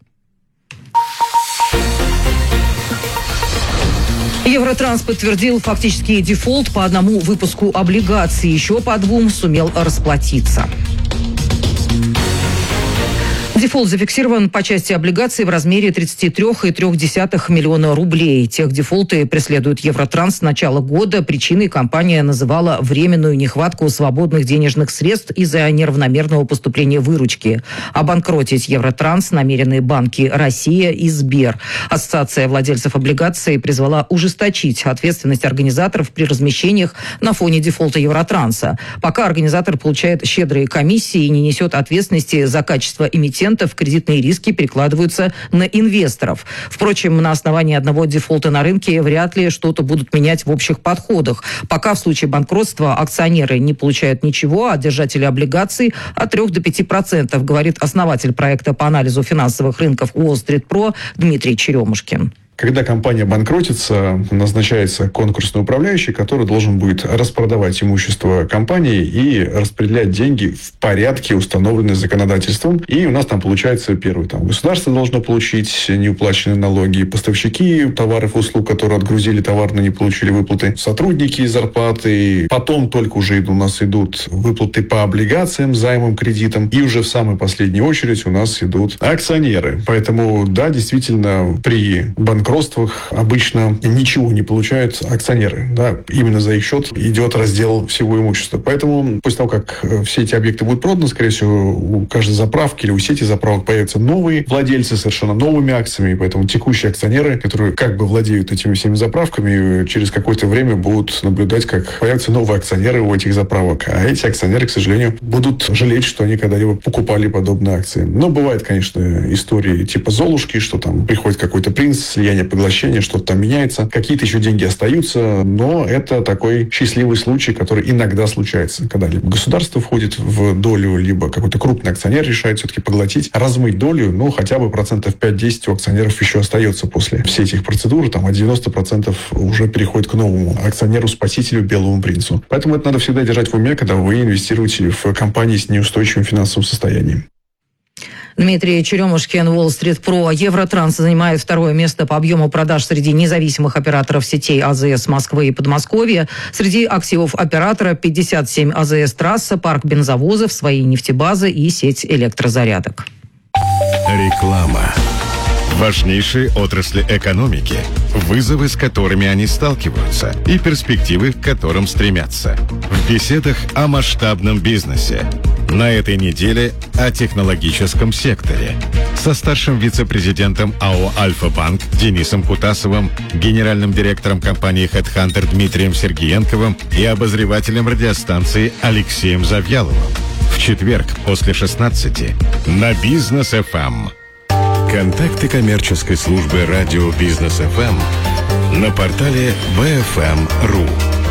Евротранс подтвердил фактический дефолт по одному выпуску облигаций. Еще по двум сумел расплатиться. Дефолт зафиксирован по части облигаций в размере тридцать три целых три десятых миллиона рублей. Техдефолты преследует Евротранс с начала года. Причиной компания называла временную нехватку свободных денежных средств из-за неравномерного поступления выручки. Обанкротить Евротранс намерены банки «Россия» и «Сбер». Ассоциация владельцев облигаций призвала ужесточить ответственность организаторов при размещениях на фоне дефолта Евротранса. Пока организатор получает щедрые комиссии и не несет ответственности за качество эмитента, кредитные риски перекладываются на инвесторов. Впрочем, на основании одного дефолта на рынке вряд ли что-то будут менять в общих подходах. Пока в случае банкротства акционеры не получают ничего, а держатели облигаций от трёх до пяти процентов, говорит основатель проекта по анализу финансовых рынков Wall Street Pro Дмитрий Черемушкин. Когда компания банкротится, назначается конкурсный управляющий, который должен будет распродавать имущество компании и распределять деньги в порядке, установленный законодательством. И у нас там получается первый. Там, государство должно получить неуплаченные налоги, поставщики товаров и услуг, которые отгрузили товар, но не получили выплаты, сотрудники зарплаты. Потом только уже у нас идут выплаты по облигациям, займам, кредитам. И уже в самой последней очередь у нас идут акционеры. Поэтому, да, действительно, при банкротстве обычно ничего не получают акционеры. Да? Именно за их счет идет раздел всего имущества. Поэтому после того, как все эти объекты будут проданы, скорее всего, у каждой заправки или у сети заправок появятся новые владельцы совершенно новыми акциями. Поэтому текущие акционеры, которые как бы владеют этими всеми заправками, через какое-то время будут наблюдать, как появятся новые акционеры у этих заправок. А эти акционеры, к сожалению, будут жалеть, что они когда-либо покупали подобные акции. Но бывают, конечно, истории типа Золушки, что там приходит какой-то принц, слияние, поглощение, что-то там меняется. Какие-то еще деньги остаются, но это такой счастливый случай, который иногда случается, когда либо государство входит в долю, либо какой-то крупный акционер решает все-таки поглотить, размыть долю, ну, хотя бы процентов пять-десять у акционеров еще остается после всех этих процедур, там, а девяносто процентов уже переходит к новому акционеру-спасителю, белому принцу. Поэтому это надо всегда держать в уме, когда вы инвестируете в компании с неустойчивым финансовым состоянием. Дмитрий Черемушкин, Wall Street Pro. Евротранс занимает второе место по объему продаж среди независимых операторов сетей АЗС Москвы и Подмосковья. Среди активов оператора пятьдесят семь АЗС «Трасса», парк бензовозов, свои нефтебазы и сеть электрозарядок. Реклама. Важнейшие отрасли экономики, вызовы, с которыми они сталкиваются, и перспективы, к которым стремятся. В беседах о масштабном бизнесе. На этой неделе о технологическом секторе. Со старшим вице-президентом АО «Альфа-Банк» Денисом Кутасовым, генеральным директором компании HeadHunter Дмитрием Сергеенковым и обозревателем радиостанции Алексеем Завьяловым. в четверг после шестнадцати на Бизнес эф эм. Контакты коммерческой службы радио Бизнес эф эм на портале би эф эм точка ру.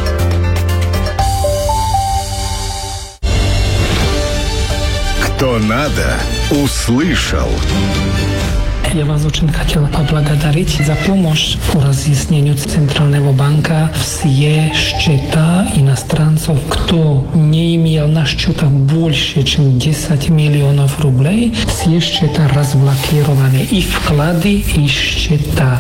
Кто надо, услышал. Я вас очень хотел поблагодарить за помощь по разъяснению Центрального банка. Все счета иностранцев, кто не имел на счетах больше, чем десять миллионов рублей, все счета разблокированы. И вклады, и счета.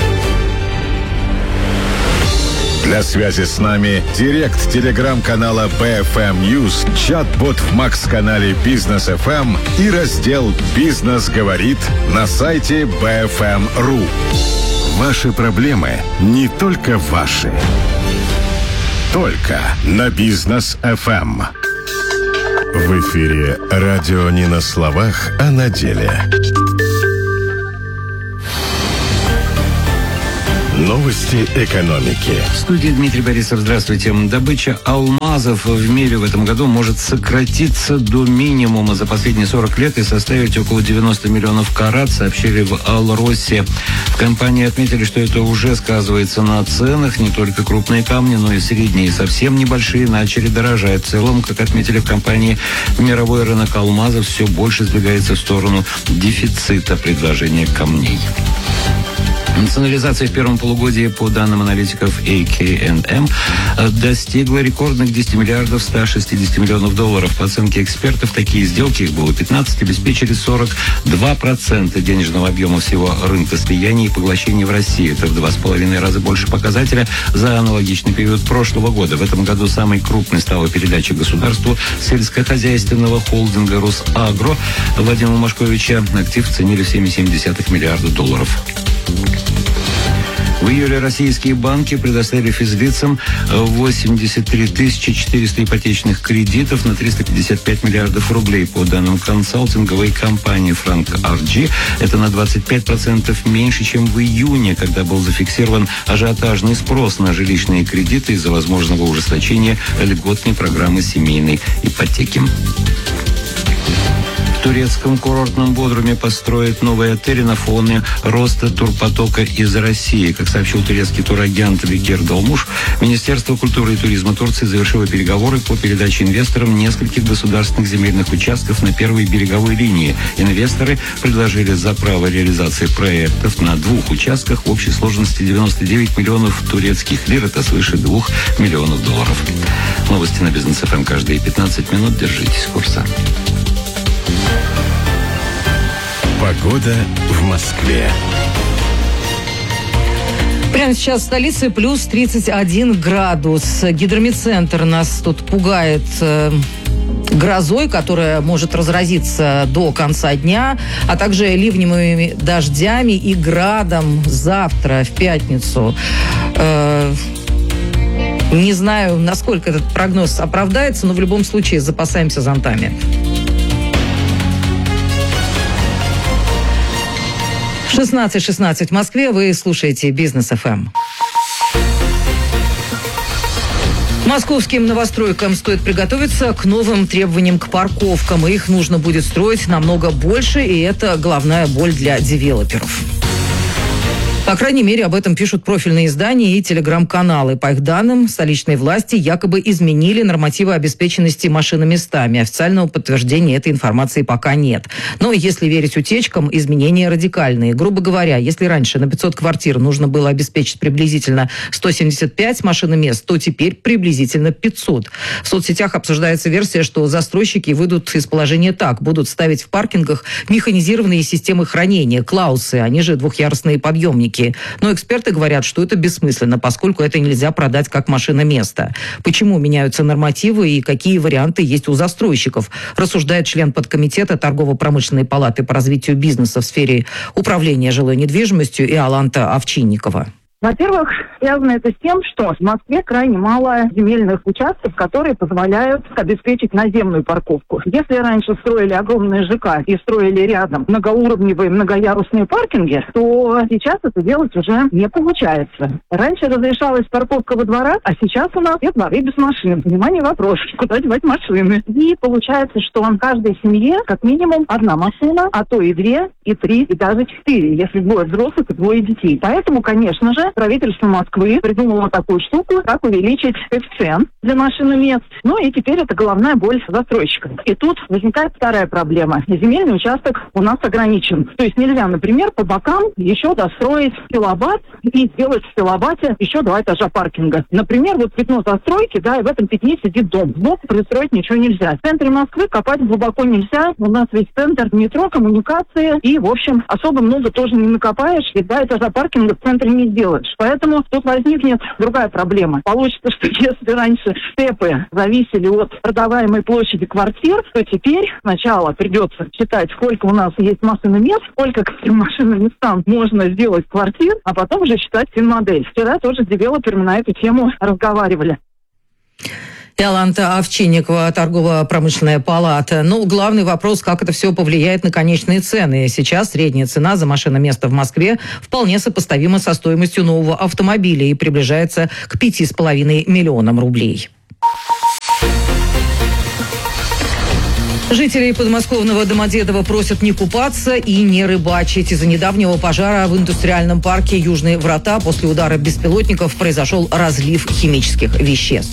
Для связи с нами директ телеграм-канала би эф эм News, чат-бот в Макс-канале Бизнес эф эм и раздел «Бизнес говорит» на сайте би эф эм точка ру. Ваши проблемы не только ваши. Только на Бизнес эф эм. В эфире радио не на словах, а на деле. Новости экономики. В студии Дмитрий Борисов. Здравствуйте. Добыча алмазов в мире в этом году может сократиться до минимума за последние сорок лет и составить около девяносто миллионов карат, сообщили в Алросе. В компании отметили, что это уже сказывается на ценах. Не только крупные камни, но и средние и совсем небольшие начали дорожать. В целом, как отметили в компании, мировой рынок алмазов все больше сдвигается в сторону дефицита предложения камней. Национализация в первом полугодии, по данным аналитиков эй кей энд эм, достигла рекордных десяти миллиардов ста шестидесяти миллионов долларов. По оценке экспертов, такие сделки, их было пятнадцать, обеспечили сорок два процента денежного объема всего рынка слияний и поглощений в России. Это в два с половиной раза больше показателя за аналогичный период прошлого года. В этом году самой крупной стала передача государству сельскохозяйственного холдинга «Росагро» Владимира Машковича. Актив ценили в семь целых семь десятых миллиарда долларов. В июле российские банки предоставили физлицам восемьдесят три тысячи четыреста ипотечных кредитов на триста пятьдесят пять миллиардов рублей. По данным консалтинговой компании Frank ар джи, это на двадцать пять процентов меньше, чем в июне, когда был зафиксирован ажиотажный спрос на жилищные кредиты из-за возможного ужесточения льготной программы семейной ипотеки. В турецком курортном Бодруме построят новые отели на фоне роста турпотока из России. Как сообщил турецкий турагент Викер Долмуш, Министерство культуры и туризма Турции завершило переговоры по передаче инвесторам нескольких государственных земельных участков на первой береговой линии. Инвесторы предложили за право реализации проектов на двух участках в общей сложности девяносто девять миллионов турецких лир. Это свыше двух миллионов долларов. Новости на Бизнес эф эм каждые пятнадцать минут. Держитесь курса. Погода в Москве. Прямо сейчас в столице плюс тридцать один градус. Гидромедцентр нас тут пугает э, грозой, которая может разразиться до конца дня, а также ливневыми дождями и градом завтра, в пятницу. Э, не знаю, насколько этот прогноз оправдается, но в любом случае запасаемся зонтами. шестнадцать шестнадцать в Москве. Вы слушаете Бизнес эф эм. Московским новостройкам стоит приготовиться к новым требованиям к парковкам. Их нужно будет строить намного больше, и это головная боль для девелоперов. По крайней мере, об этом пишут профильные издания и телеграм-каналы. По их данным, столичные власти якобы изменили нормативы обеспеченности машиноместами. Официального подтверждения этой информации пока нет. Но если верить утечкам, изменения радикальные. Грубо говоря, если раньше на пятьсот квартир нужно было обеспечить приблизительно сто семьдесят пять машиномест, то теперь приблизительно пятьсот. В соцсетях обсуждается версия, что застройщики выйдут из положения так. Будут ставить в паркингах механизированные системы хранения, клаусы, они же двухъярусные подъемники. Но эксперты говорят, что это бессмысленно, поскольку это нельзя продать как машиноместо. Почему меняются нормативы и какие варианты есть у застройщиков, рассуждает член подкомитета Торгово-промышленной палаты по развитию бизнеса в сфере управления жилой недвижимостью Иоланта Овчинникова. Во-первых, связано это с тем, что в Москве крайне мало земельных участков, которые позволяют обеспечить наземную парковку. Если раньше строили огромные ЖК и строили рядом многоуровневые, многоярусные паркинги, то сейчас это делать уже не получается. Раньше разрешалась парковка во дворах, а сейчас у нас нет дворы без машин. Внимание, вопрос, куда девать машины? И получается, что в каждой семье как минимум одна машина, а то и две, и три, и даже четыре, если двое взрослых и двое детей. Поэтому, конечно же, правительство Москвы придумало такую штуку, как увеличить коэффициент для машиномест. Ну и теперь это головная боль застройщиков. И тут возникает вторая проблема. Земельный участок у нас ограничен. То есть нельзя, например, по бокам еще достроить киловатт и сделать в киловатте еще два этажа паркинга. Например, вот пятно застройки, да, и в этом пятне сидит дом. Сбоку пристроить ничего нельзя. В центре Москвы копать глубоко нельзя. У нас весь центр, метро, коммуникации. И, в общем, особо много тоже не накопаешь. И два этажа паркинга в центре не сделаешь. Поэтому тут возникнет другая проблема. Получится, что если раньше ТЭПы зависели от продаваемой площади квартир, то теперь сначала придется считать, сколько у нас есть машинных мест, сколько к этим машинным местам можно сделать квартир, а потом уже считать финмодель. Вчера тоже девелоперы на эту тему разговаривали. Иоланта Овчинникова, торгово-промышленная палата. Ну, главный вопрос, как это все повлияет на конечные цены. Сейчас средняя цена за машиноместо в Москве вполне сопоставима со стоимостью нового автомобиля и приближается к пяти с половиной миллионам рублей. Жителей подмосковного Домодедово просят не купаться и не рыбачить. Из-за недавнего пожара в индустриальном парке «Южные врата» после удара беспилотников произошел разлив химических веществ.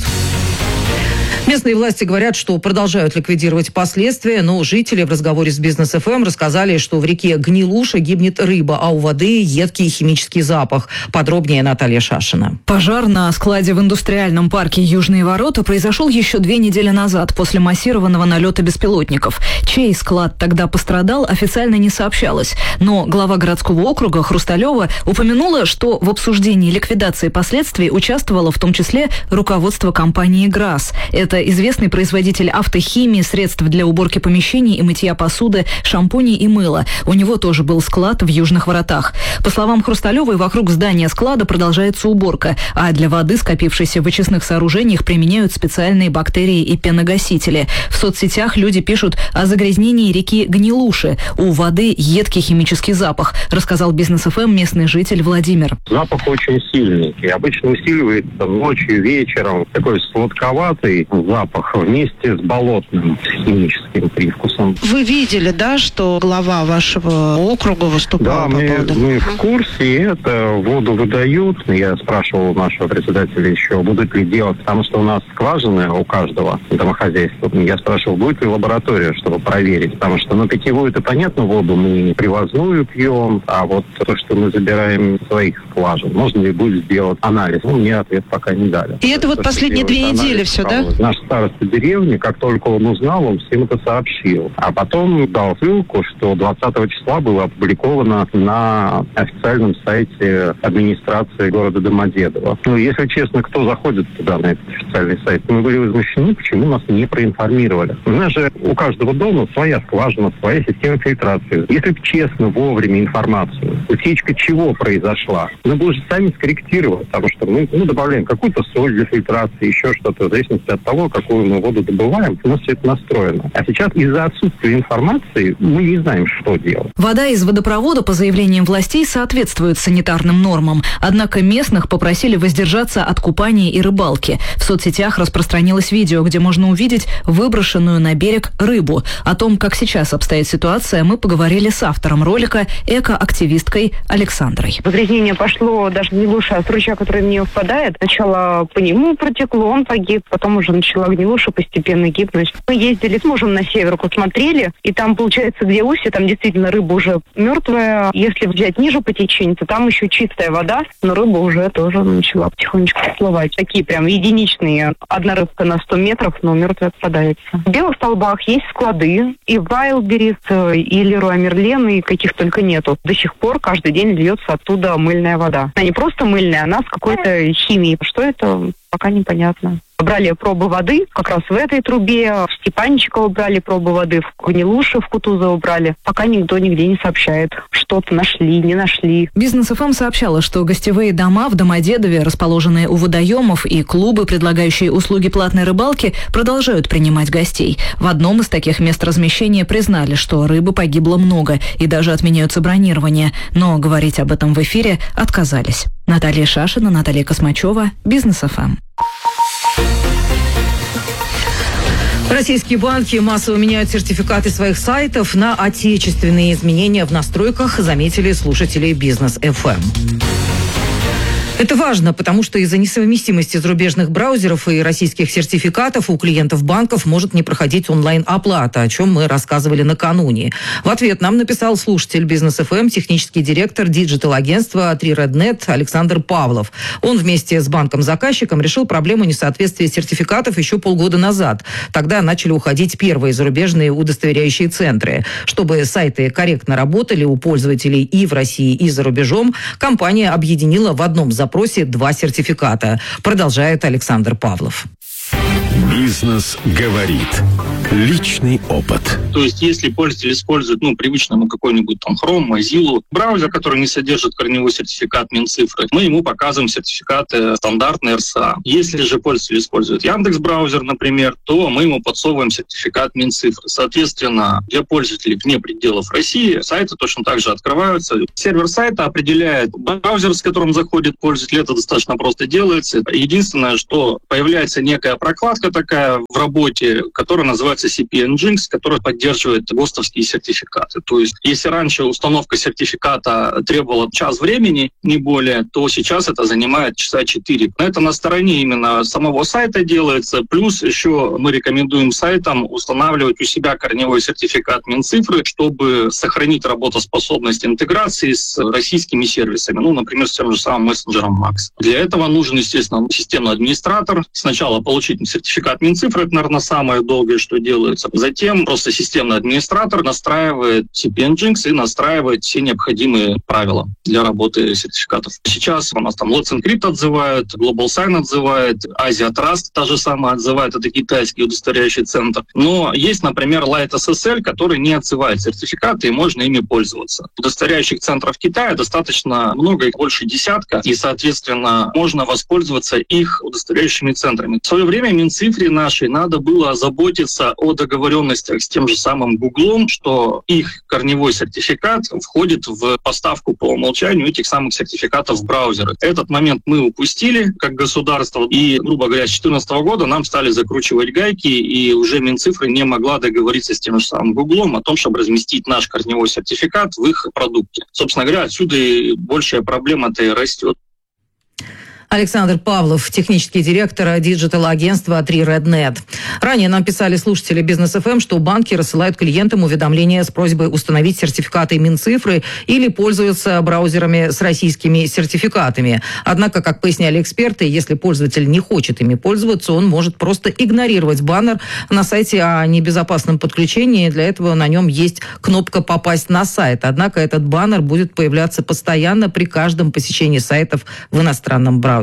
Местные власти говорят, что продолжают ликвидировать последствия, но жители в разговоре с Бизнес-эф эм рассказали, что в реке Гнилуша гибнет рыба, а у воды едкий химический запах. Подробнее Наталья Шашина. Пожар на складе в индустриальном парке «Южные ворота» произошел еще две недели назад после массированного налета беспилотников. Чей склад тогда пострадал, официально не сообщалось. Но глава городского округа Хрусталева упомянула, что в обсуждении ликвидации последствий участвовало в том числе руководство компании «ГРАС». Это известный производитель автохимии, средств для уборки помещений и мытья посуды, шампуней и мыла. У него тоже был склад в Южных воротах. По словам Хрусталевой, вокруг здания склада продолжается уборка, а для воды, скопившейся в очистных сооружениях, применяют специальные бактерии и пеногасители. В соцсетях люди пишут о загрязнении реки Гнилуши. У воды едкий химический запах, рассказал Бизнес-эф эм местный житель Владимир. Запах очень сильный и обычно усиливается ночью, вечером. Такой сладковатый запах вместе с болотным химическим привкусом. Вы видели, да, что глава вашего округа выступал? Да, по мы, поводу... мы в курсе, это воду выдают. Я спрашивал нашего председателя еще, будут ли делать, потому что у нас скважины у каждого домохозяйства. Я спрашивал, будет ли лаборатория, чтобы проверить, потому что, ну, питьевую-то, понятно, воду мы привозную пьем, а вот то, что мы забираем из своих скважин, можно ли будет сделать анализ? Ну, мне ответ пока не дали. И это вот последние две недели все, да? Наш староста деревни, как только он узнал, он всем это сообщил. А потом дал ссылку, что двадцатого числа было опубликовано на официальном сайте администрации города Домодедово. Ну, если честно, кто заходит туда, на этот официальный сайт, мы были возмущены, почему нас не проинформировали. У нас же у каждого дома своя скважина, своя система фильтрации. Если бы честно, вовремя информацию, утечка чего произошла, мы бы уже сами скорректировали, потому что мы ну, добавляем какую-то соль для фильтрации, еще что-то, в зависимости от того, какую мы воду добываем, у нас все это настроено. А сейчас из-за отсутствия информации мы не знаем, что делать. Вода из водопровода, по заявлениям властей, соответствует санитарным нормам. Однако местных попросили воздержаться от купания и рыбалки. В соцсетях распространилось видео, где можно увидеть выброшенную на берег рыбу. О том, как сейчас обстоит ситуация, мы поговорили с автором ролика, экоактивисткой Александрой. Загрязнение пошло даже не лучше, а с ручья, который в нее впадает. Сначала по нему протекло, он погиб, потом уже начала Гнилуша постепенно гибнуть. Мы ездили с мужем на северку, смотрели, и там, получается, где устье, там действительно рыба уже мертвая. Если взять ниже по течению, то там еще чистая вода, но рыба уже тоже начала потихонечку всплывать. Такие прям единичные. Одна рыбка на сто метров, но мертвая попадается. В Белых Столбах есть склады, и Вайлдберрис, и Леруа Мерлен, и каких только нету. До сих пор каждый день льется оттуда мыльная вода. Она не просто мыльная, она с какой-то химией. Что это? пока непонятно. Брали пробы воды как раз в этой трубе, в Степанчиково брали пробы воды, в Гнилуше, в Кутузово брали. Пока никто нигде не сообщает, что-то нашли, не нашли. Бизнес эф эм сообщала, что гостевые дома в Домодедове, расположенные у водоемов, и клубы, предлагающие услуги платной рыбалки, продолжают принимать гостей. В одном из таких мест размещения признали, что рыбы погибло много и даже отменяются бронирования. Но говорить об этом в эфире отказались. Наталья Шашина, Наталья Космачева, Бизнес эф эм. Российские банки массово меняют сертификаты своих сайтов на отечественные. Изменения в настройках заметили слушатели Бизнес эф эм. Это важно, потому что из-за несовместимости зарубежных браузеров и российских сертификатов у клиентов банков может не проходить онлайн-оплата, о чем мы рассказывали накануне. В ответ нам написал слушатель Бизнес эф эм, технический директор диджитал-агентства три ред нет Александр Павлов. Он вместе с банком-заказчиком решил проблему несоответствия сертификатов еще полгода назад. Тогда начали уходить первые зарубежные удостоверяющие центры. Чтобы сайты корректно работали у пользователей и в России, и за рубежом, компания объединила в одном запросе запросе два сертификата. Продолжает Александр Павлов. Бизнес говорит. Личный опыт. То есть, если пользователь использует, ну, привычно, ну, какой-нибудь там Chrome, Mozilla, браузер, который не содержит корневой сертификат Минцифры, мы ему показываем сертификаты стандартные эр эс а. Если же пользователь использует Яндекс.Браузер, например, то мы ему подсовываем сертификат Минцифры. Соответственно, для пользователей вне пределов России сайты точно так же открываются. Сервер сайта определяет браузер, с которым заходит пользователь. Это достаточно просто делается. Единственное, что появляется некая прокладка такая в работе, которая называется си пи эн джинкс, которая поддерживает ГОСТовские сертификаты. То есть, если раньше установка сертификата требовала час времени, не более, то сейчас это занимает часа четыре. Это на стороне именно самого сайта делается. Плюс еще мы рекомендуем сайтам устанавливать у себя корневой сертификат Минцифры, чтобы сохранить работоспособность интеграции с российскими сервисами. Ну, например, с тем же самым мессенджером Макс. Для этого нужен, естественно, системный администратор. Сначала получить сертификат Минцифры, это, наверное, самое долгое, что делается. Затем просто системный администратор настраивает си пи эн джинкс и настраивает все необходимые правила для работы сертификатов. Сейчас у нас там Let's Encrypt отзывает, Global Sign отзывает, Asia Trust та же самая отзывает, это китайский удостоверяющий центр. Но есть, например, Light эс эс эл, который не отзывает сертификаты, и можно ими пользоваться. Удостоверяющих центров Китая достаточно много, их больше десятка, и, соответственно, можно воспользоваться их удостоверяющими центрами. В свое время Минцифре нашей надо было озаботиться о договоренностях с тем же самым Гуглом, что их корневой сертификат входит в поставку по умолчанию этих самых сертификатов в браузеры. Этот момент мы упустили как государство, и, грубо говоря, с две тысячи четырнадцатого года нам стали закручивать гайки, и уже Минцифры не могла договориться с тем же самым Гуглом о том, чтобы разместить наш корневой сертификат в их продукте. Собственно говоря, отсюда и большая проблема-то и растет. Александр Павлов, технический директор диджитал-агентства три ред нет. Ранее нам писали слушатели Бизнес эф эм, что банки рассылают клиентам уведомления с просьбой установить сертификаты Минцифры или пользуются браузерами с российскими сертификатами. Однако, как поясняли эксперты, если пользователь не хочет ими пользоваться, он может просто игнорировать баннер на сайте о небезопасном подключении. Для этого на нем есть кнопка «Попасть на сайт». Однако этот баннер будет появляться постоянно при каждом посещении сайтов в иностранном браузере.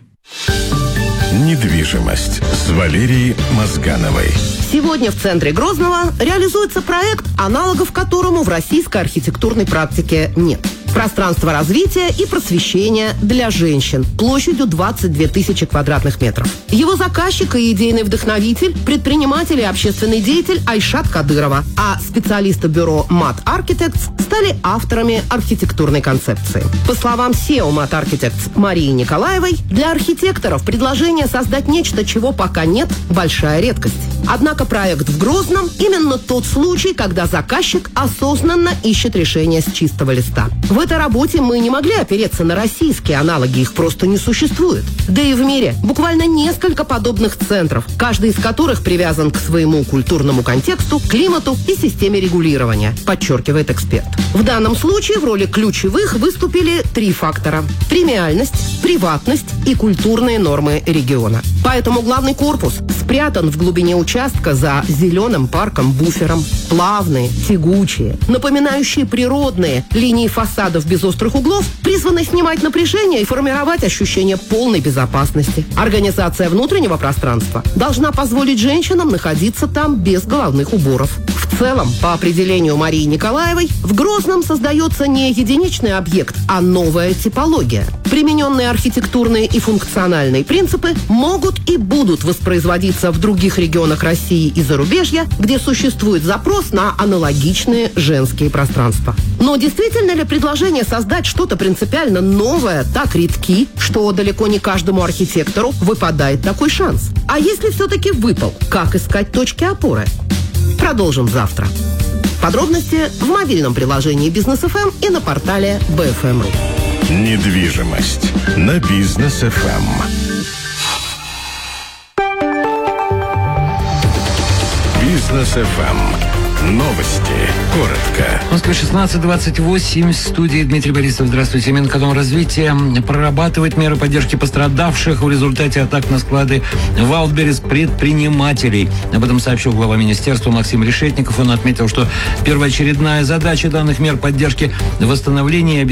Недвижимость с Валерией Мозгановой. Сегодня в центре Грозного реализуется проект, аналогов которому в российской архитектурной практике нет. Пространство развития и просвещения для женщин площадью двадцать две тысячи квадратных метров. Его заказчик и идейный вдохновитель – предприниматель и общественный деятель Айшат Кадырова, а специалисты бюро Mat Architects стали авторами архитектурной концепции. По словам си и о Mat Architects Марии Николаевой, для архитекторов предложение создать нечто, чего пока нет – большая редкость. Однако проект в Грозном – именно тот случай, когда заказчик осознанно ищет решение с чистого листа. В этой работе мы не могли опереться на российские аналоги, их просто не существует. Да и в мире буквально несколько подобных центров, каждый из которых привязан к своему культурному контексту, климату и системе регулирования, подчеркивает эксперт. В данном случае в роли ключевых выступили три фактора: премиальность, приватность и культурные нормы региона. Поэтому главный корпус с спрятан в глубине участка за зеленым парком-буфером. Плавные, тягучие, напоминающие природные линии фасадов без острых углов призваны снимать напряжение и формировать ощущение полной безопасности. Организация внутреннего пространства должна позволить женщинам находиться там без головных уборов. В целом, по определению Марии Николаевой, в Грозном создается не единичный объект, а новая типология. Примененные архитектурные и функциональные принципы могут и будут воспроизводиться в других регионах России и зарубежья, где существует запрос на аналогичные женские пространства. Но действительно ли предложение создать что-то принципиально новое так редки, что далеко не каждому архитектору выпадает такой шанс? А если все-таки выпал, как искать точки опоры? Продолжим завтра. Подробности в мобильном приложении Бизнес эф эм и на портале би эф эм точка ру. Недвижимость на Бизнес эф эм. Бизнес эф эм. Новости. Коротко. В Москве шестнадцать двадцать восемь. В студии Дмитрий Борисов. Здравствуйте. Минэкономразвития прорабатывает меры поддержки пострадавших в результате атак на склады Wildberries предпринимателей. Об этом сообщил глава министерства Максим Решетников. Он отметил, что первоочередная задача данных мер поддержки — восстановление и обеспечение